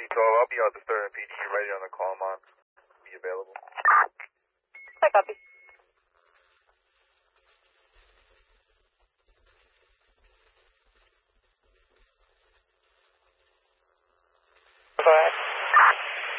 I'll be out the Sterling PD. Ready on the call, Mom. Be available. I copy.